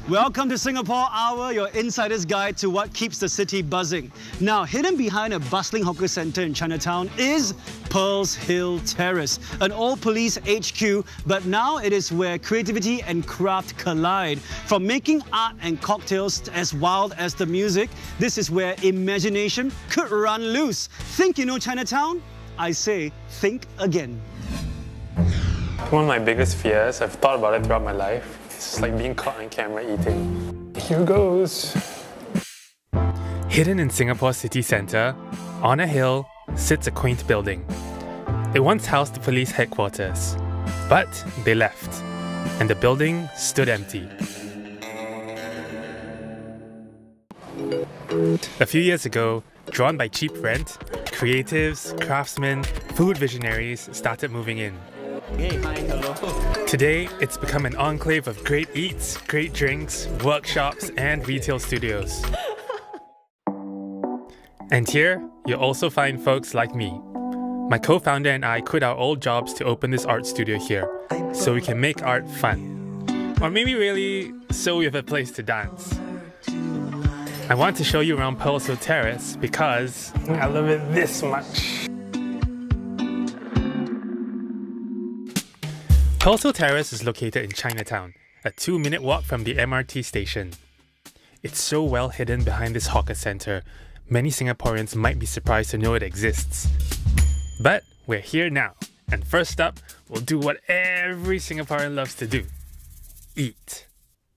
Welcome to Singapore Hour, your insider's guide to what keeps the city buzzing. Now, hidden behind a bustling hawker centre in Chinatown is Pearl's Hill Terrace, an old police HQ, but now it is where creativity and craft collide. From making art and cocktails as wild as the music, this is where imagination could run loose. Think you know Chinatown? I say, think again. One of my biggest fears, I've thought about it throughout my life, it's like being caught on camera eating. Here goes. Hidden in Singapore's city centre, on a hill, sits a quaint building. It once housed the police headquarters, but they left, and the building stood empty. A few years ago, drawn by cheap rent, creatives, craftsmen, food visionaries started moving in. Hey, hi, hello. Today, it's become an enclave of great eats, great drinks, workshops, and retail studios. And here, you'll also find folks like me. My co-founder and I quit our old jobs to open this art studio here, so we can make art fun. Or maybe really, so we have a place to dance. I want to show you around Pearl's Hill Terrace because I love it this much. Pearl's Hill Terrace is located in Chinatown, a 2-minute walk from the MRT station. It's so well hidden behind this hawker centre, many Singaporeans might be surprised to know it exists. But we're here now, and first up, we'll do what every Singaporean loves to do: eat.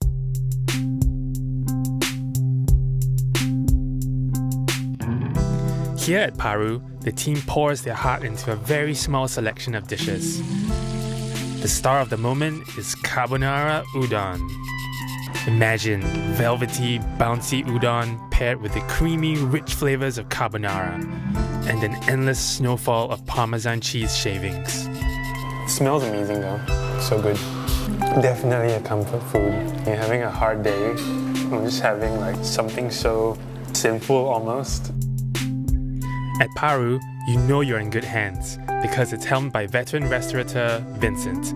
Here at Paru, the team pours their heart into a very small selection of dishes. The star of the moment is carbonara udon. Imagine velvety, bouncy udon paired with the creamy, rich flavors of carbonara and an endless snowfall of Parmesan cheese shavings. It smells amazing though, so good. Definitely a comfort food. You're having a hard day, I'm just having like something so simple almost. At Paru, you know you're in good hands because it's helmed by veteran restaurateur Vincent.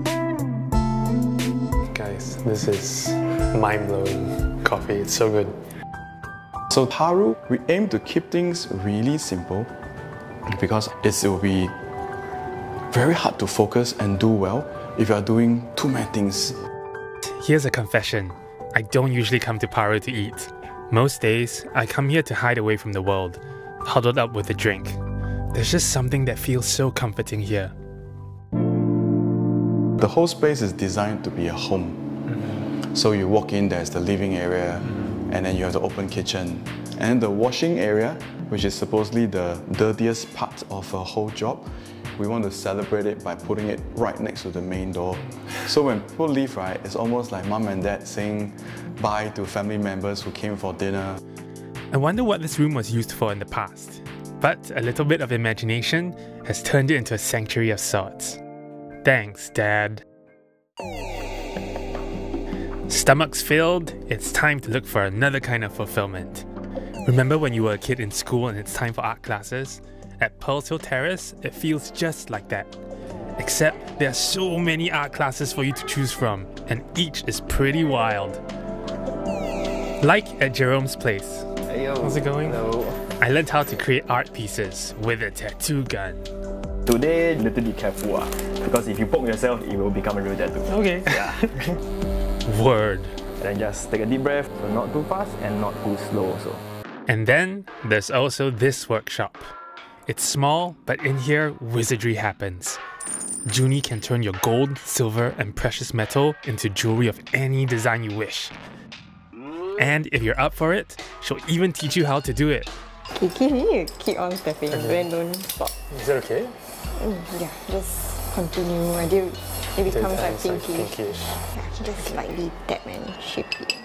Guys, this is mind-blowing coffee, it's so good. So Paru, we aim to keep things really simple because it will be very hard to focus and do well if you are doing too many things. Here's a confession. I don't usually come to Paru to eat. Most days, I come here to hide away from the world, huddled up with a drink. There's just something that feels so comforting here. The whole space is designed to be a home. So you walk in, there's the living area, and then you have the open kitchen. And the washing area, which is supposedly the dirtiest part of a whole job, we want to celebrate it by putting it right next to the main door. So when people leave, right, it's almost like mom and dad saying bye to family members who came for dinner. I wonder what this room was used for in the past. But a little bit of imagination has turned it into a sanctuary of sorts. Thanks, Dad. Stomachs filled, it's time to look for another kind of fulfillment. Remember when you were a kid in school and it's time for art classes? At Pearl's Hill Terrace, it feels just like that. Except there are so many art classes for you to choose from, and each is pretty wild. Like at Jerome's place. Hey, yo. How's it going? Hello. I learned how to create art pieces with a tattoo gun. Today, you need to be careful because if you poke yourself, it will become a real tattoo. Okay. Yeah. Word. And then just take a deep breath, so not too fast and not too slow also. And then there's also this workshop. It's small, but in here, wizardry happens. Junie can turn your gold, silver, and precious metal into jewelry of any design you wish. And if you're up for it, she'll even teach you how to do it. Keep on stepping, then don't stop. Is that okay? Yeah, just continue until it becomes like pinkish. pinkish. Yeah, just slightly tap and shape it.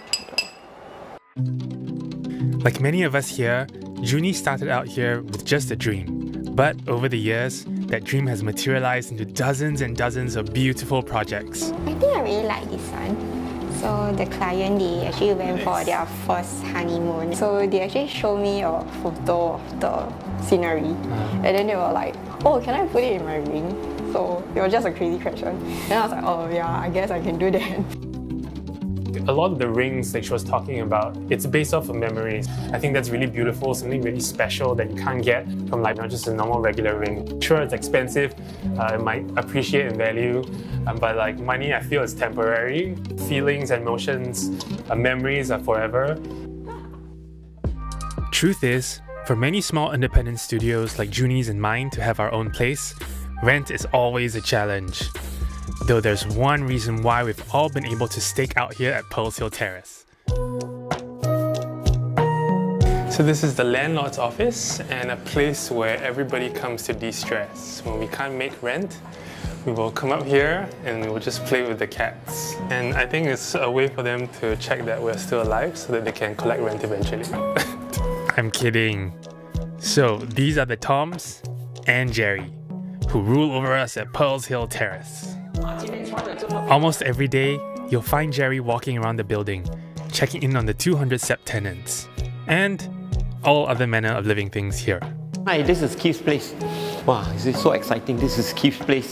Like many of us here, Junie started out here with just a dream. But over the years, that dream has materialized into dozens and dozens of beautiful projects. I think I really like this one. So the client, they actually went for their first honeymoon. So they actually showed me a photo of the scenery. And then they were like, oh, can I put it in my ring? So it was just a crazy question. And I was like, oh yeah, I guess I can do that. A lot of the rings that she was talking about, it's based off of memories. I think that's really beautiful, something really special that you can't get from like not just a normal regular ring. Sure, it's expensive, it might appreciate in value, but like money, I feel is temporary. Feelings and emotions, memories are forever. Truth is, for many small independent studios like Junie's and mine to have our own place, rent is always a challenge. Though there's one reason why we've all been able to stake out here at Pearl's Hill Terrace. So this is the landlord's office and a place where everybody comes to de-stress. When we can't make rent, we will come up here and we will just play with the cats. And I think it's a way for them to check that we're still alive so that they can collect rent eventually. I'm kidding. So these are the Toms and Jerry, who rule over us at Pearl's Hill Terrace. Almost every day, you'll find Jerry walking around the building, checking in on the 200 SEP tenants, and all other manner of living things here. Hi, this is Keith's place. Wow, this is so exciting. This is Keith's place.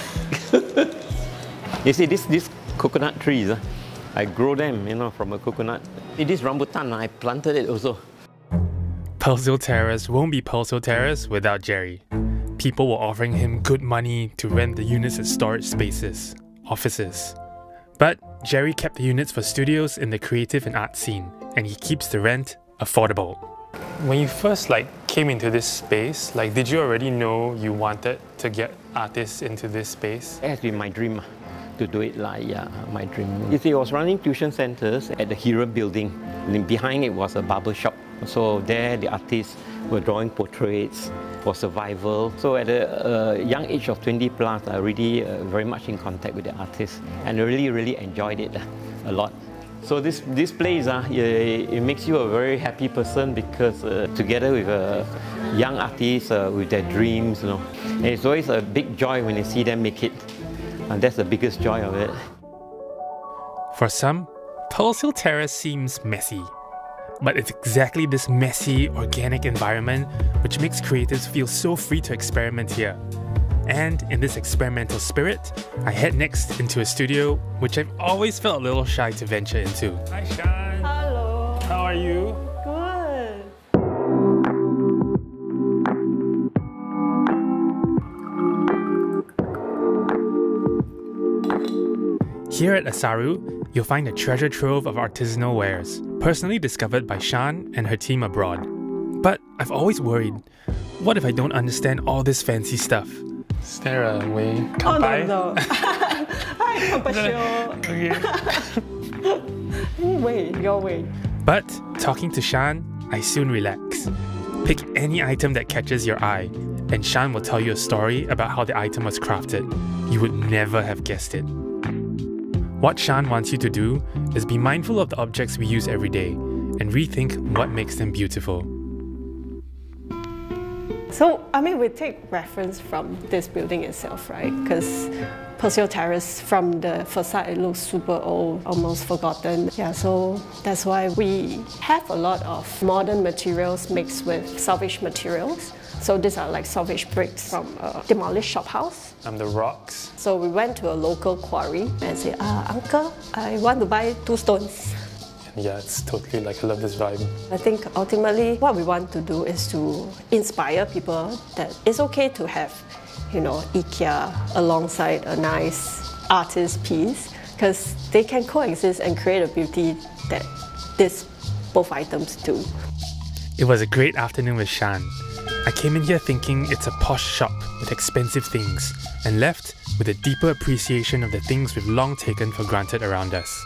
You see, these coconut trees, I grow them, from a coconut. This rambutan, I planted it also. Pearl's Hill Terrace won't be Pearl's Hill Terrace without Jerry. People were offering him good money to rent the units as storage spaces, offices. But Jerry kept the units for studios in the creative and art scene, and he keeps the rent affordable. When you first came into this space, did you already know you wanted to get artists into this space? It has been my dream to do it my dream. You see, I was running tuition centers at the Hero building, and behind it was a barber shop. So there the artists were drawing portraits for survival. So at a young age of 20 plus, I really very much in contact with the artists and really enjoyed it a lot. So this place, it makes you a very happy person because together with young artists with their dreams, and it's always a big joy when you see them make it. And that's the biggest joy of it. For some, Pearl's Hill Terrace seems messy. But it's exactly this messy, organic environment which makes creatives feel so free to experiment here. And in this experimental spirit, I head next into a studio which I've always felt a little shy to venture into. Hi Shan! Hello! How are you? Good! Here at Asaru, you'll find a treasure trove of artisanal wares, personally discovered by Shan and her team abroad. But I've always worried, what if I don't understand all this fancy stuff? Is there a way? Kampai? Oh, no. Hi, Kampai. Okay. Your way. But talking to Shan, I soon relax. Pick any item that catches your eye, and Shan will tell you a story about how the item was crafted. You would never have guessed it. What Shan wants you to do is be mindful of the objects we use every day and rethink what makes them beautiful. So, we take reference from this building itself, right? Because Pearl's Hill Terrace, from the facade, it looks super old, almost forgotten. Yeah, so that's why we have a lot of modern materials mixed with salvage materials. So these are salvage bricks from a demolished shop house. The rocks. So we went to a local quarry and said, Uncle, I want to buy 2 stones. Yeah, it's totally I love this vibe. I think ultimately what we want to do is to inspire people that it's okay to have, IKEA alongside a nice artist piece, because they can coexist and create a beauty that both items do. It was a great afternoon with Shan. I came in here thinking it's a posh shop with expensive things, and left with a deeper appreciation of the things we've long taken for granted around us.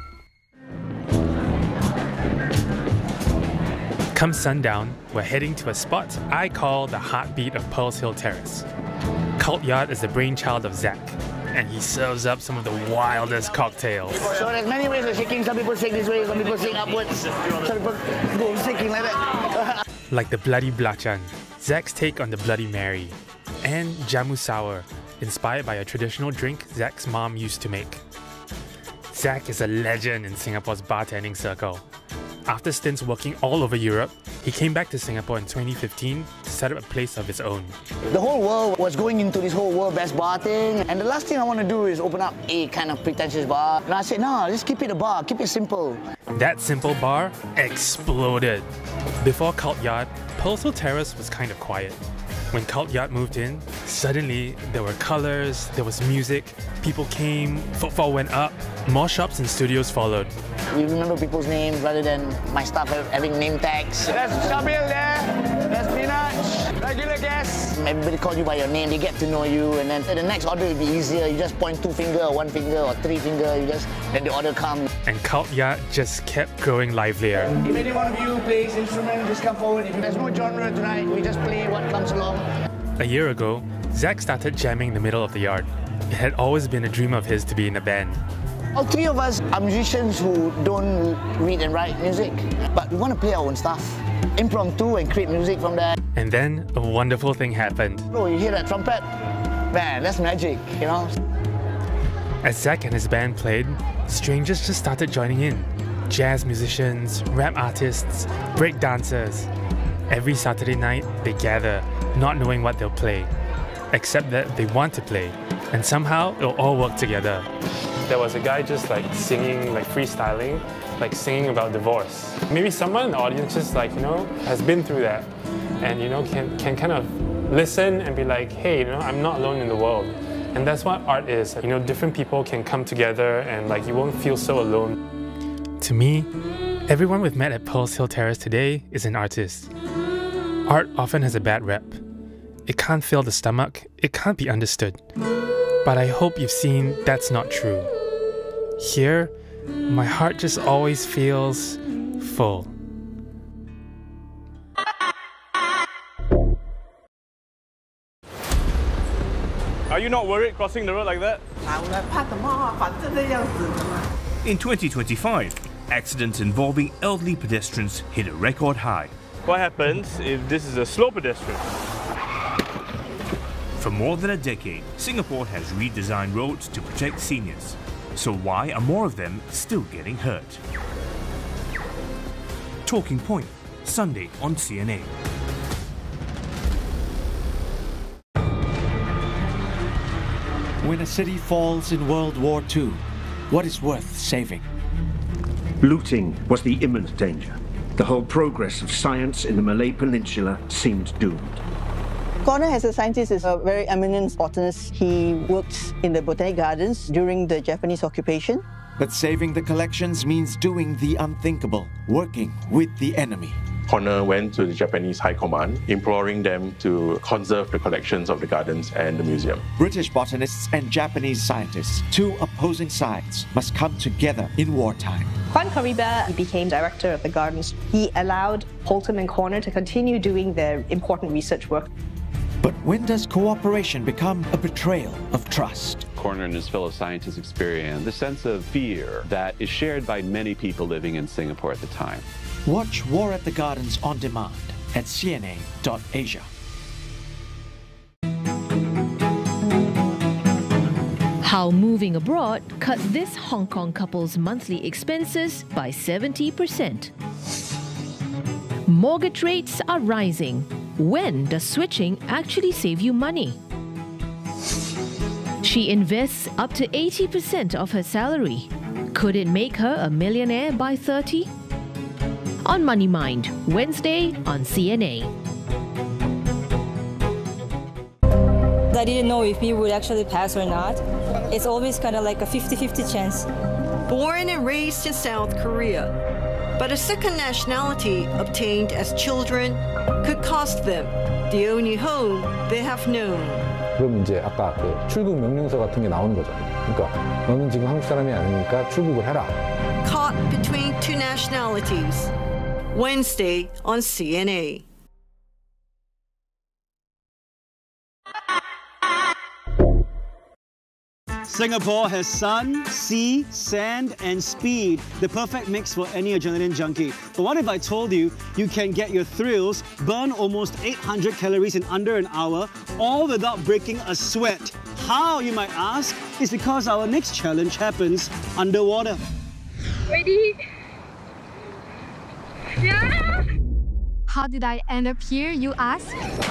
Come sundown, we're heading to a spot I call the heartbeat of Pearl's Hill Terrace. Cult Yard is the brainchild of Zach, and he serves up some of the wildest cocktails. So there's many ways of shaking. Some people shake this way, some people shake upwards, some people go shaking like that. Like the Bloody Blachan, Zach's take on the Bloody Mary, and Jamu Sour, inspired by a traditional drink Zach's mom used to make. Zach is a legend in Singapore's bartending circle. After stints working all over Europe, he came back to Singapore in 2015 to set up a place of his own. The whole world was going into this whole world best bar thing, and the last thing I want to do is open up a kind of pretentious bar. And I said, no, just keep it a bar, keep it simple. That simple bar exploded. Before Cult Yard, Pearl's Hill Terrace was kind of quiet. When Cult Yard moved in, suddenly there were colours, there was music, people came, footfall went up, more shops and studios followed. We remember people's names rather than my staff having name tags. There's Shabil there, there's Minaj, regular guests. Everybody call you by your name, they get to know you, and then the next order will be easier. You just point 2 finger or 1 finger or 3 finger, then the order comes. And Cult Yard just kept growing livelier. If any one of you plays instrument, just come forward. If there's no genre tonight, we just play what comes along. A year ago, Zach started jamming in the middle of the yard. It had always been a dream of his to be in a band. All 3 of us are musicians who don't read and write music, but we want to play our own stuff. Impromptu and create music from that. And then a wonderful thing happened. Oh, you hear that trumpet? Man, that's magic, you know? As Zach and his band played, strangers just started joining in. Jazz musicians, rap artists, break dancers. Every Saturday night, they gather, not knowing what they'll play, except that they want to play, and somehow it'll all work together. There was a guy just like singing, like freestyling, like singing about divorce. Maybe someone in the audience just like, has been through that and, can kind of listen and be like, hey, I'm not alone in the world. And that's what art is. Different people can come together and like you won't feel so alone. To me, everyone we've met at Pearl's Hill Terrace today is an artist. Art often has a bad rep. It can't fill the stomach, it can't be understood. But I hope you've seen that's not true. Here, my heart just always feels full. Are you not worried crossing the road like that? In 2025, accidents involving elderly pedestrians hit a record high. What happens if this is a slow pedestrian? For more than a decade, Singapore has redesigned roads to protect seniors. So why are more of them still getting hurt? Talking Point, Sunday on CNA. When a city falls in World War II, what is worth saving? Looting was the imminent danger. The whole progress of science in the Malay Peninsula seemed doomed. Connor, as a scientist, is a very eminent botanist. He worked in the Botanic Gardens during the Japanese occupation. But saving the collections means doing the unthinkable, working with the enemy. Connor went to the Japanese High Command, imploring them to conserve the collections of the gardens and the museum. British botanists and Japanese scientists, 2 opposing sides, must come together in wartime. Juan Cariba became director of the gardens. He allowed Holtham and Connor to continue doing their important research work. But when does cooperation become a betrayal of trust? Connor and his fellow scientists experienced the sense of fear that is shared by many people living in Singapore at the time. Watch War at the Gardens on demand at cna.asia. How moving abroad cut this Hong Kong couple's monthly expenses by 70%. Mortgage rates are rising. When does switching actually save you money? She invests up to 80% of her salary. Could it make her a millionaire by 30? On Money Mind, Wednesday on CNA. I didn't know if we would actually pass or not. It's always kind of like a 50-50 chance. Born and raised in South Korea, but a second nationality obtained as children could cost them the only home they have known. 그럼 이제 아까 그 출국 명령서 같은 게 나오는 거죠. 그러니까 너는 지금 한국 사람이 아니니까 출국을 해라. Caught between 2 nationalities. Wednesday on CNA. Singapore has sun, sea, sand and speed, the perfect mix for any adrenaline junkie. But what if I told you you can get your thrills, burn almost 800 calories in under an hour, all without breaking a sweat? How, you might ask? It's because our next challenge happens underwater. Ready? How did I end up here, you ask?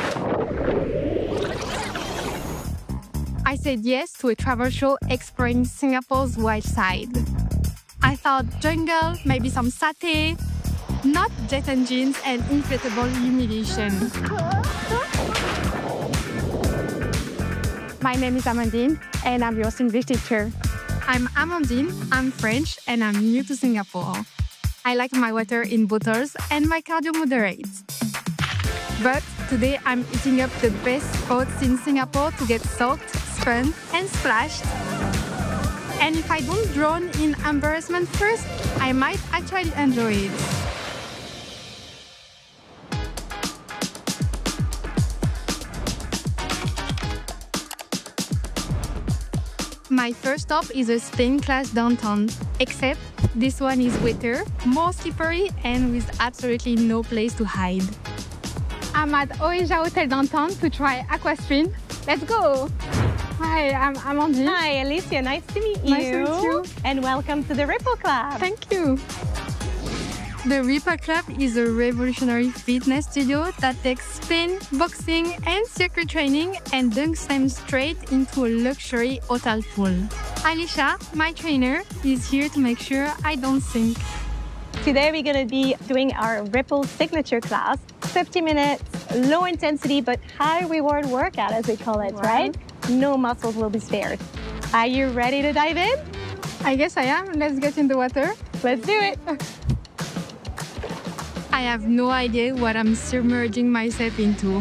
I said yes to a travel show exploring Singapore's wild side. I thought jungle, maybe some satay, not jet engines and inflatable humiliation. My name is Amandine and I'm your English teacher. I'm Amandine, I'm French and I'm new to Singapore. I like my water in bottles and my cardio moderate. But today I'm eating up the best spots in Singapore to get soaked, spun and splashed. And if I don't drown in embarrassment first, I might actually enjoy it. My first stop is a staying class downtown, except this one is wetter, more slippery and with absolutely no place to hide. I'm at Oasia Hotel downtown to try Aquaspin. Let's go! Hi, I'm Amandine. Hi, Alicia. Nice to meet you. Nice to meet you. And welcome to the Ripple Club. Thank you. The Ripple Club is a revolutionary fitness studio that takes spin, boxing and circuit training and dunks them straight into a luxury hotel pool. Alicia, my trainer, is here to make sure I don't sink. Today we're going to be doing our Ripple signature class. 50 minutes, low intensity but high reward workout as we call it, right? No muscles will be spared. Are you ready to dive in? I guess I am. Let's get in the water. Let's do it. I have no idea what I'm submerging myself into.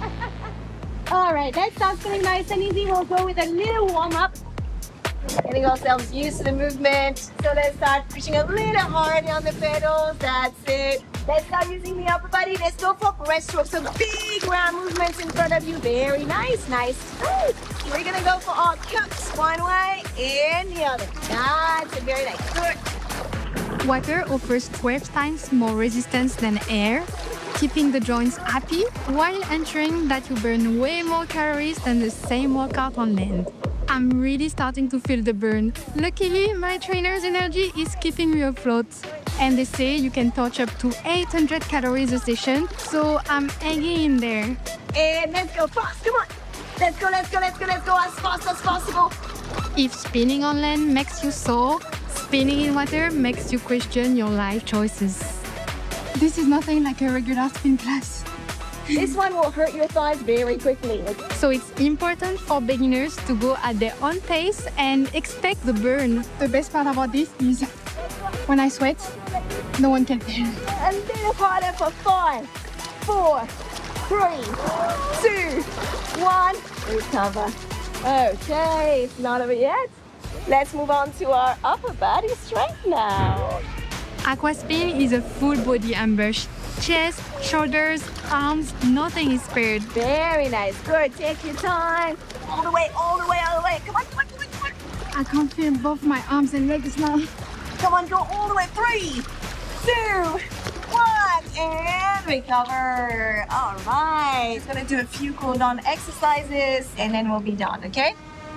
All right, let's start feeling nice and easy. We'll go with a little warm-up. Getting ourselves used to the movement. So let's start pushing a little harder on the pedals. That's it. Let's start using the upper body. Let's go for breaststrokes. Some big round movements in front of you. Very nice, nice. We're gonna go for our cups. One way and the other. That's it, very nice. Good. Water offers 12 times more resistance than air, keeping the joints happy while ensuring that you burn way more calories than the same workout on land. I'm really starting to feel the burn. Luckily, my trainer's energy is keeping me afloat. And they say you can touch up to 800 calories a session, so I'm hanging in there. And let's go fast, come on. Let's go, let's go, let's go, let's go as fast as possible. If spinning on land makes you sore, spinning in water makes you question your life choices. This is nothing like a regular spin class. This one will hurt your thighs very quickly. So it's important for beginners to go at their own pace and expect the burn. The best part about this is when I sweat, no one can tell. A little harder for 5, 4, 3, 2, 1. Recover. Okay, it's not over yet. Let's move on to our upper body strength now. Aquaspin is a full body ambush. Chest, shoulders, arms, nothing is spared. Very nice. Good. Take your time. All the way, all the way, all the way. Come on, come on, come on, come on. I can't feel both my arms and legs now. Come on, go all the way. 3, 2, 1, and recover. All right. Gonna do a few cool down exercises and then we'll be done, okay?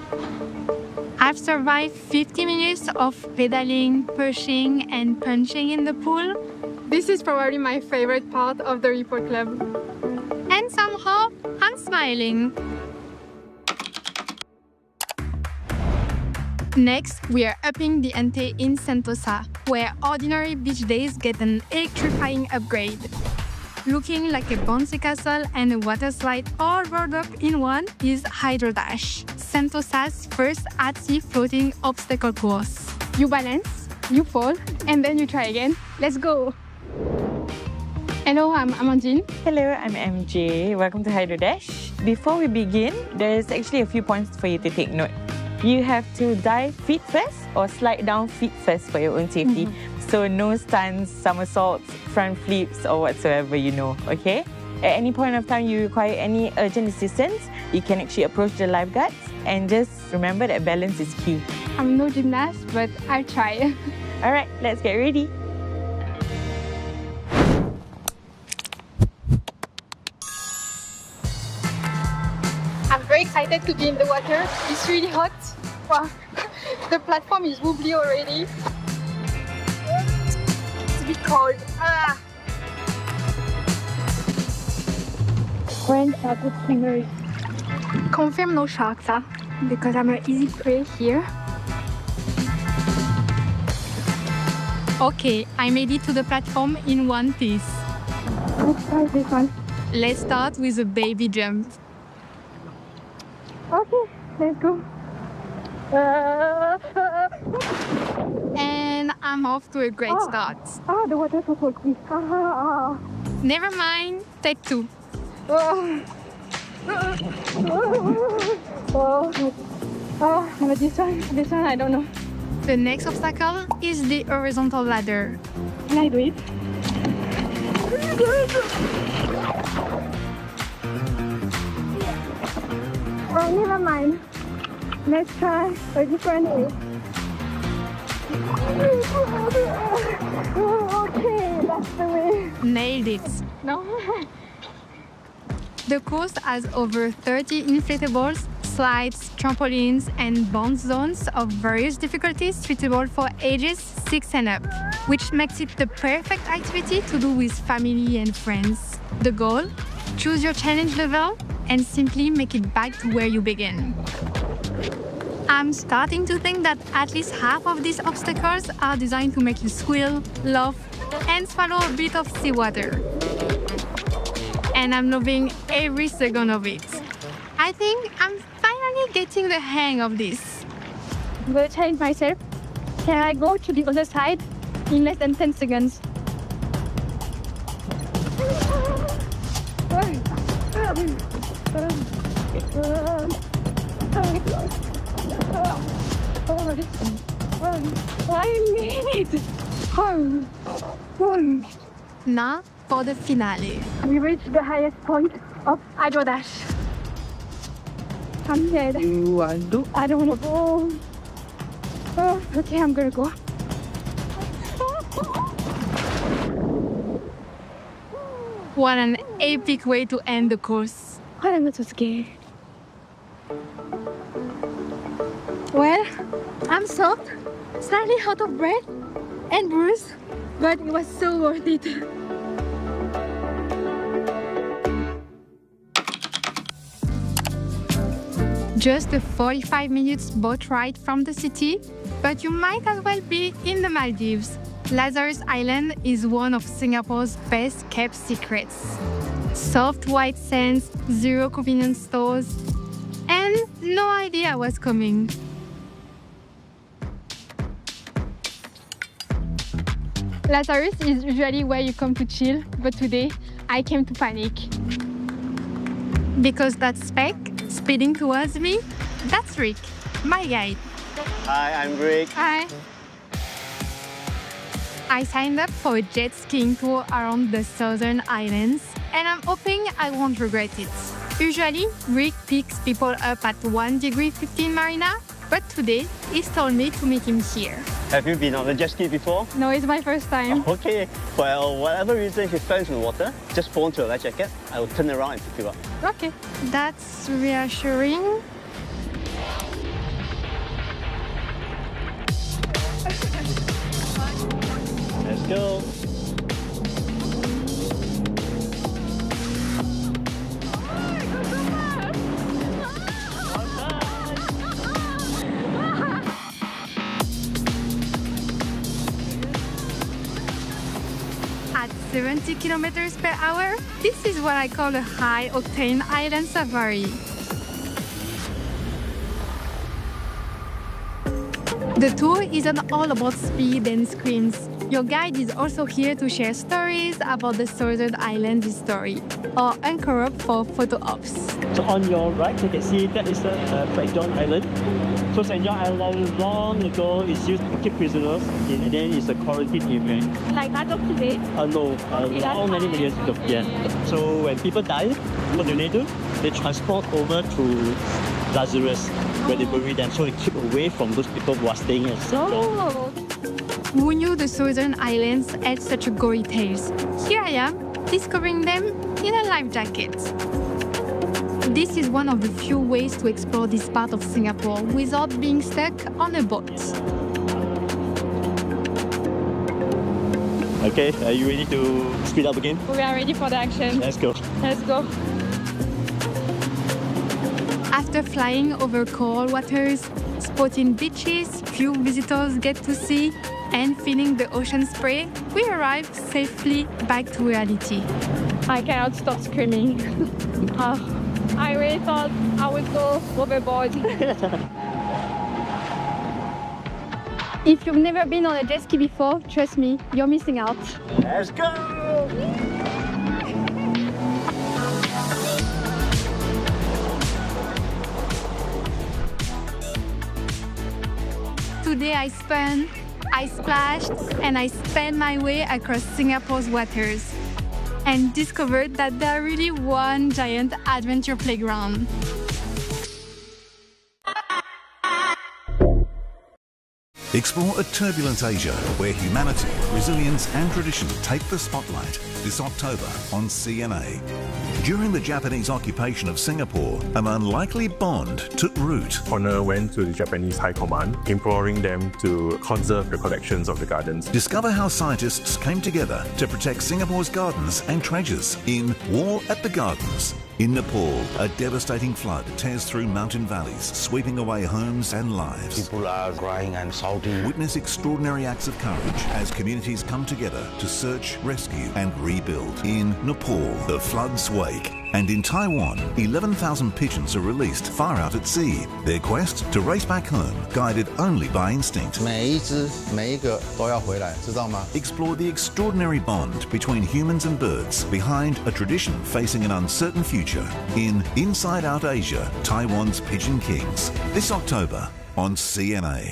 I've survived 50 minutes of pedaling, pushing, and punching in the pool. This is probably my favorite part of the Ripple Club. And somehow, I'm smiling. Next, we are upping the ante in Sentosa, where ordinary beach days get an electrifying upgrade. Looking like a bouncy castle and a water slide all rolled up in one is Hydro Dash, Sentosa's first at-sea floating obstacle course. You balance, you fall, and then you try again. Let's go! Hello, I'm Amandine. Hello, I'm MJ. Welcome to Hydro Dash. Before we begin, there's actually a few points for you to take note. You have to dive feet first or slide down feet first for your own safety. So no stunts, somersaults, front flips or whatsoever, you know, okay? At any point of time you require any urgent assistance, you can actually approach the lifeguards and just remember that balance is key. I'm no gymnast, but I'll try. All right, let's get ready. I'm very excited to be in the water. It's really hot. Wow, the platform is wobbly already. It's a bit cold. Friends are good swimmers. Confirm no sharks, because I'm an easy prey here. Okay, I made it to the platform in one piece. Let's try this one. Let's start with a baby jump. Okay, let's go. And I'm off to a great start. The water so salty. Never mind, take two. But this one, I don't know. The next obstacle is the horizontal ladder. Can I do it? Never mind. Let's try a different way. Okay, that's the way. Nailed it. No. The course has over 30 inflatables, slides, trampolines, and bounce zones of various difficulties suitable for ages 6 and up, which makes it the perfect activity to do with family and friends. The goal? Choose your challenge level and simply make it back to where you began. I'm starting to think that at least half of these obstacles are designed to make you squeal, laugh, and swallow a bit of seawater. And I'm loving every second of it. I think I'm finally getting the hang of this. I'm going to challenge myself. Can I go to the other side in less than 10 seconds? I made it! Now for the finale. We reached the highest point of Hydro Dash. I'm dead. You want to? I don't want to go. Okay, I'm gonna go. What an epic way to end the course. I'm not so scared. Well, I'm soaked, slightly out of breath, and bruised, but it was so worth it. Just a 45 minutes boat ride from the city, but you might as well be in the Maldives. Lazarus Island is one of Singapore's best-kept secrets. Soft white sands, 0 convenience stores, and no idea what's coming. Lazarus is usually where you come to chill, but today I came to panic. Because that speck speeding towards me, that's Rick, my guide. Hi, I'm Rick. Hi. I signed up for a jet skiing tour around the southern islands, and I'm hoping I won't regret it. Usually, Rick picks people up at 1°15 Marina, but today he's told me to meet him here. Have you been on a jet ski before? No, it's my first time. Oh, okay. Well, whatever reason if you fell into the water, just fall into a life jacket. I will turn around and pick you up. Okay. That's reassuring. Let's go. At 70 kilometers per hour, this is what I call a high-octane island safari. The tour isn't all about speed and screens. Your guide is also here to share stories about the southern island history, or anchor up for photo ops. So on your right, you can see that is the St. John Island. So St. John Island long ago is used to keep prisoners, and then it's a quarantine area. Like that of today? No, many years ago. Yeah. So when people die, what do? They transport over to Lazarus, where they bury them, so they keep away from those people who are staying in St. John. Who knew the southern islands had such a gory tales? Here I am, discovering them in a life jacket. This is one of the few ways to explore this part of Singapore without being stuck on a boat. Okay, are you ready to speed up again? We are ready for the action. Let's go. Let's go. After flying over coral waters, spotting beaches few visitors get to see, and feeling the ocean spray, we arrive safely back to reality. I cannot stop screaming. I really thought I would go overboard. If you've never been on a jet ski before, trust me, you're missing out. Let's go! Today I spun, I splashed, and I sped my way across Singapore's waters and discovered that they're really one giant adventure playground. Explore a turbulent Asia where humanity, resilience and tradition take the spotlight this October on CNA. During the Japanese occupation of Singapore, an unlikely bond took root. Honor went to the Japanese High Command, imploring them to conserve the collections of the gardens. Discover how scientists came together to protect Singapore's gardens and treasures in War at the Gardens. In Nepal, a devastating flood tears through mountain valleys, sweeping away homes and lives. People are crying and shouting. Witness extraordinary acts of courage as communities come together to search, rescue and rebuild. In Nepal, the floods wake. And in Taiwan, 11,000 pigeons are released far out at sea. Their quest to race back home, guided only by instinct. 每一只每一个都要回来，知道吗？ Explore the extraordinary bond between humans and birds behind a tradition facing an uncertain future in Inside Out Asia, Taiwan's Pigeon Kings. This October on CNA.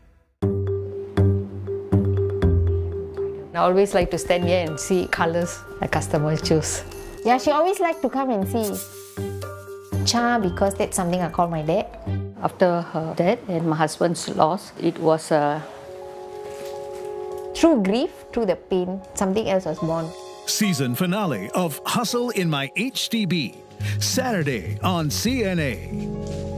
I always like to stand here and see colours the customers choose. Yeah, she always liked to come and see. Cha, because that's something I call my dad. After her death and my husband's loss, it was through grief, through the pain, something else was born. Season finale of Hustle in My HDB, Saturday on CNA.